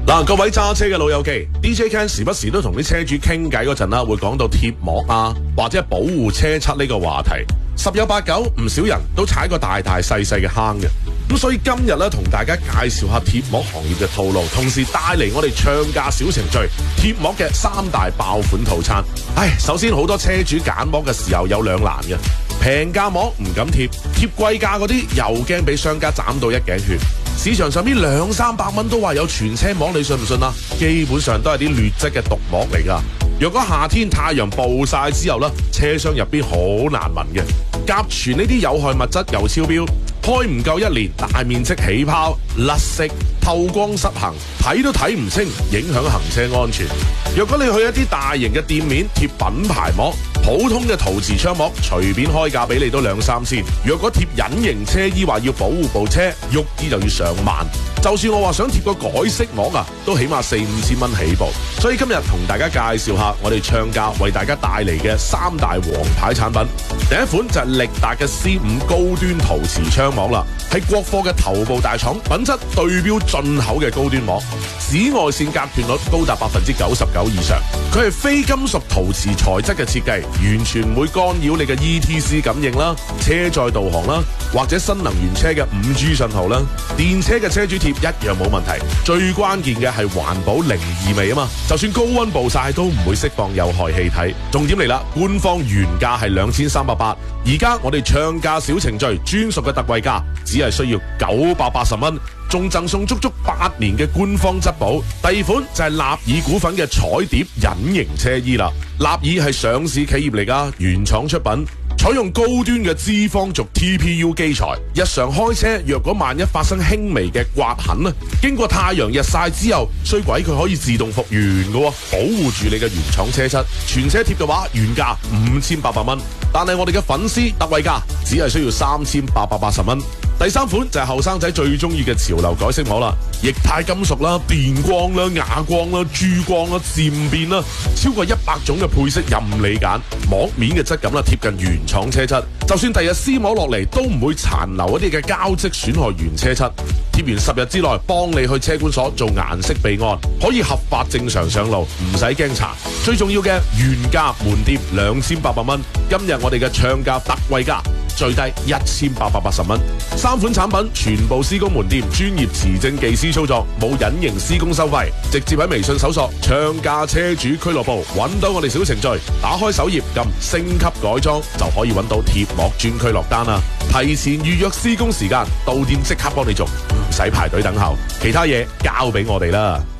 嗱，各位揸車嘅老友記 ，DJ Ken 時不時都同啲車主傾偈嗰陣啦，會講到貼膜啊，或者保護車漆呢個話題。十有八九，唔少人都踩過大大細細嘅坑嘅。咁所以今日咧，同大家介紹下貼膜行業嘅套路，同時帶嚟我哋唱價小程序貼膜嘅3大爆款套餐。首先好多車主揀膜嘅時候有兩難嘅，平價膜唔敢貼，貼貴價嗰啲又驚俾商家斬到一頸血。市場上邊200-300蚊都話有全車膜，你信唔信啊？基本上都係啲劣質嘅鍍膜嚟噶。若果夏天太陽暴曬之後咧，車廂入邊好難聞嘅，甲醛呢啲有害物質又超標，開唔夠1年，大面積起泡、甩色、透光失衡，睇都睇唔清，影響行車安全。若果你去一啲大型嘅店面貼品牌膜，普通嘅陶瓷窗膜隨便開價俾你都2-3千，若果貼隱形車衣話要保護部車，喐啲就要上萬。就算我話想貼個改色膜啊，都起碼4-5千蚊起步。所以今日同大家介紹下我哋唱價為大家帶嚟嘅3大王牌產品。第一款就係力達嘅 C5 高端陶瓷窗膜啦，係國貨嘅頭部大廠，品質對標進口嘅高端膜，紫外線隔斷率高達99%以上。佢係非金屬陶瓷材質嘅設計，完全唔會干擾你嘅 ETC 感應啦、車載導航啦，或者新能源車嘅5G 信號啦。電車嘅車主貼一樣冇問題，最關鍵嘅係環保零異味啊嘛！就算高溫暴曬都唔會釋放有害氣體。重點嚟啦，官方原價係2380，而家我哋唱價小程序專屬嘅特惠價，只係需要980蚊，仲贈送足足8年嘅官方質保。第二款就係立爾股份嘅彩碟隱形車衣啦。立爾係上市企業嚟㗎，原廠出品，採用高端嘅脂肪族 TPU 基材，日常開車若果萬一發生輕微嘅刮痕啊，經過太陽日曬之後，衰鬼佢可以自動復原嘅，保護住你嘅原廠車漆。全車貼嘅話原價5800蚊，但係我哋嘅粉絲特惠價只係需要3880蚊。第三款就係後生仔最中意嘅潮流改色膜啦，液態金屬啦、電光啦、啞光啦、珠光啦、漸變啦，超過100種嘅配色任你揀。膜面嘅質感啦貼近原廠車漆，就算第日撕膜落嚟都唔會殘留一啲嘅膠質損害原車漆。貼完10日之內幫你去車管所做顏色備案，可以合法正常上路，唔使驚查。最重要嘅原價門店2800蚊，今日我哋嘅唱價特惠價最低1880蚊。3款產品全部施工門店專業持證技師操作，冇隱形施工收費，直接喺微信搜索唱價車主俱樂部，揾到我哋小程序，打開首頁撳升級改裝就可以揾到貼膜專區落單啦。提前預約施工時間，到店即刻幫你做，唔使排隊等候，其他嘢交俾我哋啦。